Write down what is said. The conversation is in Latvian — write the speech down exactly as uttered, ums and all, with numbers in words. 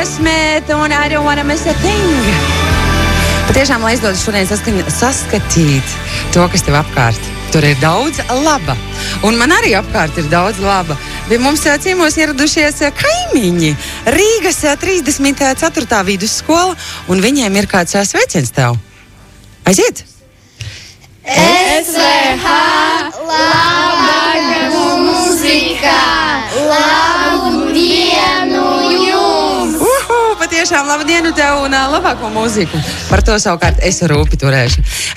Smith un I don't wanna miss a thing. Patiešām, lai izdodas šodien saskaņ, saskatīt to, kas tev apkārt. Tur ir daudz laba. Un man arī apkārt ir daudz laba. Pie mums ciemos ieradušies kaimiņi. Rīgas trīsdesmit ceturtā vidusskola, un viņiem ir kāds sveiciens tev. Aiziet! S V H labāka mūzika! Labu dienu jums! Uhu, patiešām labu dienu tev un labāko mūziku. Par to savukārt es rūpi turēšu.